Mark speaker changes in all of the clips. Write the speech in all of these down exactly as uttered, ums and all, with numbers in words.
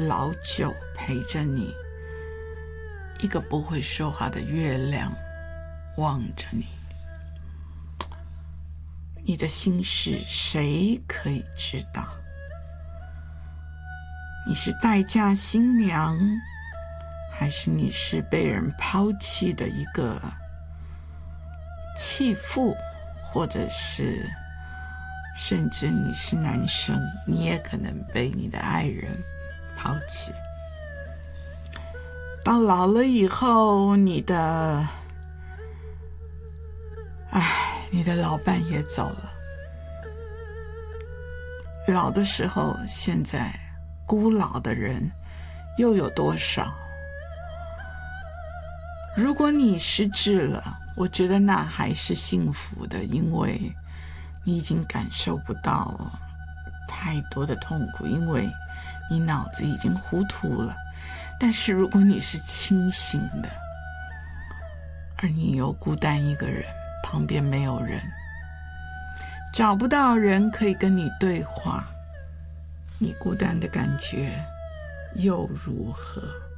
Speaker 1: 老酒陪着你，一个不会说话的月亮望着你。你的心事谁可以知道？你是待嫁新娘，还是你是被人抛弃的一个弃妇，或者是甚至你是男生，你也可能被你的爱人抛弃。到老了以后，你的唉，你的老伴也走了。老的时候，现在孤老的人又有多少？如果你失智了，我觉得那还是幸福的，因为你已经感受不到太多的痛苦，因为你脑子已经糊涂了。但是如果你是清醒的，而你又孤单一个人，旁边没有人，找不到人可以跟你对话，你孤单的感觉又如何？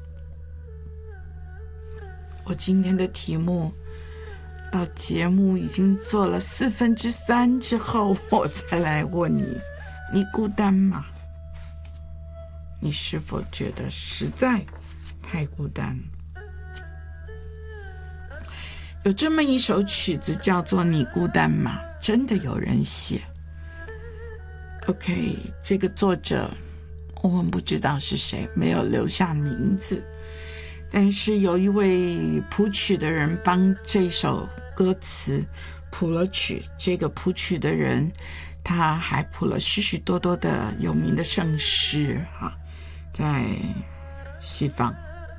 Speaker 1: 我今天的题目到节目已经做了四分之三之后，我再来问你，你孤单吗？你是否觉得实在太孤单？有这么一首曲子叫做《你孤单吗》，真的有人写。OK， 这个作者我们不知道是谁，没有留下名字，但是有一位谱曲的人帮这首歌词谱了曲。这个谱曲的人他还谱了许许多多的有名的圣诗哈，在西方。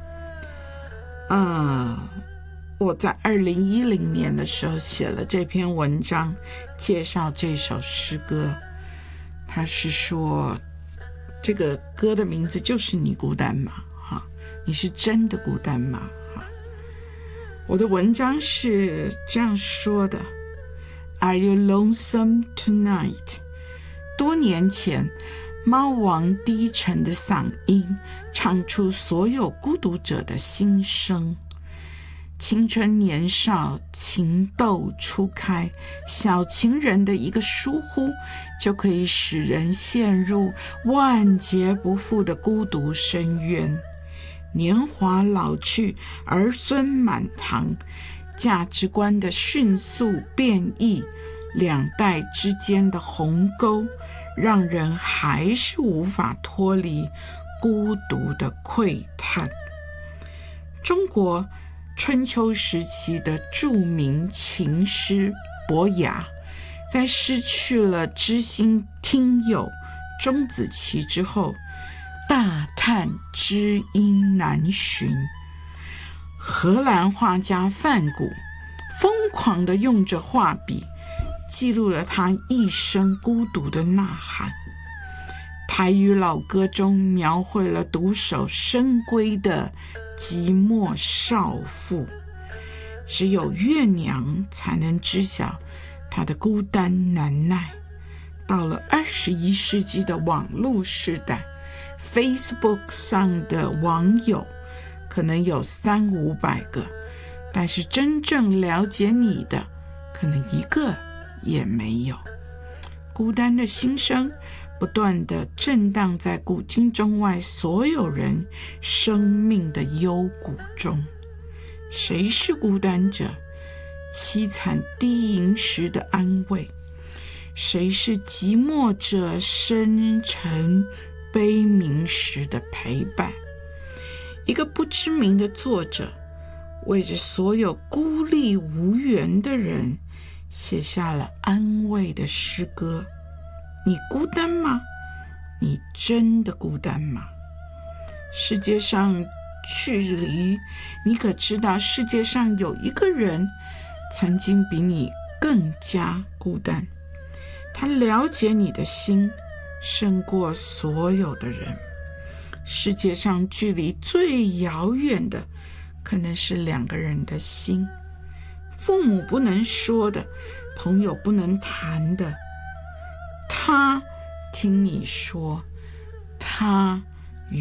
Speaker 1: 呃，我在二零一零年的时候写了这篇文章，介绍这首诗歌。他是说，这个歌的名字就是《你孤单吗》哈，你是真的孤单吗？哈，我的文章是这样说的 ：Are you lonesome tonight？ 多年前，猫王低沉的嗓音唱出所有孤独者的心声。青春年少，情窦初开，小情人的一个疏忽，就可以使人陷入万劫不复的孤独深渊。年华老去，儿孙满堂，价值观的迅速变异，两代之间的鸿沟，让人还是无法脱离孤独的喟叹。中国春秋时期的著名琴师伯牙，在失去了知心听友钟子期之后，大叹知音难寻。荷兰画家梵谷疯狂地用着画笔记录了他一生孤独的呐喊。台语老歌中描绘了独守深闺的寂寞少妇，只有月娘才能知晓她的孤单难耐。到了二十一世纪的网络时代， Facebook 上的网友可能有三五百个，但是真正了解你的可能一个也没有。孤单的心声不断地震荡在古今中外所有人生命的幽谷中。谁是孤单者？凄惨低吟时的安慰。谁是寂寞者？深沉悲鸣时的陪伴。一个不知名的作者为着所有孤立无援的人写下了安慰的诗歌。你孤单吗？你真的孤单吗？世界上距离，你可知道世界上有一个人曾经比你更加孤单，他了解你的心胜过所有的人。世界上距离最遥远的可能是两个人的心，父母不能说的，朋友不能谈的，他听你说，他